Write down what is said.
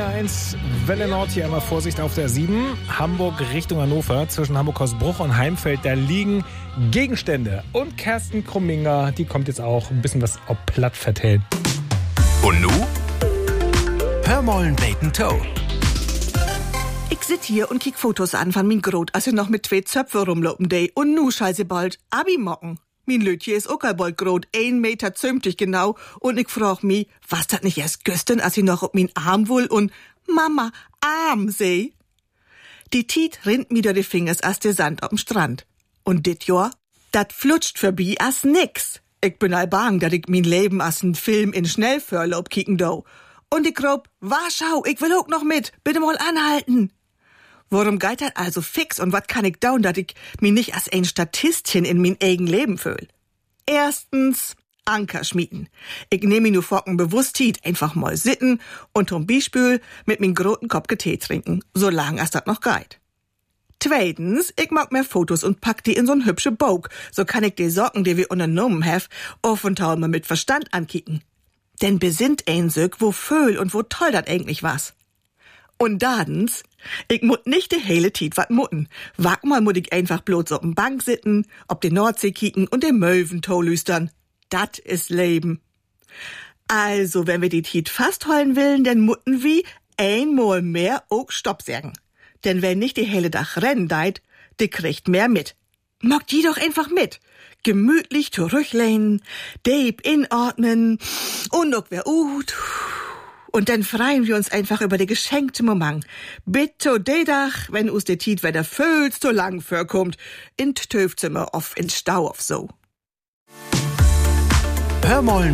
RPR1 Welle Nord hier einmal Vorsicht auf der 7. Hamburg Richtung Hannover. Zwischen Hamburg-Hausbruch und Heimfeld, da liegen Gegenstände. Und Kerstin Krumminger, die kommt jetzt auch ein bisschen was auf platt vertellt. Und nu? Hör mollen Bacon Toe. Ich sit hier und kick Fotos an von min Grot, als ich noch mit 2 Zöpfe rumlopen dei. Und nu scheiße bald Abi-Mocken. Min Lötje ist auch bald grot, 1,50 Meter genau. Und ich frag mi, was dat nicht erst gestern, als ich noch auf min Arm wohl und Mama, Arm seh? Die Tiet rinnt mir durch die Fingers als der Sand auf'm Strand. Und dit Jahr, dat flutscht vorbei as nix. Ich bin all bang, dat ich min Leben as n Film in Schnellförlaub kicken do. Und ich grob, schau, ich will auch noch mit, bitte mal anhalten. Worum geht das also fix und wat kann ich daun, dat ich mich nicht als ein Statistchen in mein eigen Leben fühl? Erstens, Anker schmieden. Ich nehme mir nur Focken bewusst Tiet, einfach mal sitten und zum Beispiel mit min groten Kopke Tee trinken, solange as dat noch geht. Zweitens, ich mag mehr Fotos und pack die in so'n hübsche Bog, so kann ich die Socken, die wir unternommen have, offental mal mit Verstand ankicken. Denn besinnt ein Söck, wo Föhl und wo toll dat eigentlich was. Und dadens, ich mut nicht de hele Tiet wat mutten. Wag mal mut ich einfach bloß op'n Bank sitten, ob de Nordsee kicken und de Möwen lüstern. Dat is Leben. Also, wenn wir die Tiet fast heulen willen, dann mutten wie einmal mehr auch Stopp sagen. Denn wenn nicht die hele Dach rennen deit, de kriegt mehr mit. Mag die doch einfach mit. Gemütlich zurücklehnen, deep inatmen und auch wer und dann freuen wir uns einfach über die geschenkte Moment. Bitte de Dach, wenn us de Tiet wieder völz so lang vorkommt, in Töfzimmer auf in Stau auf so. Hör mollen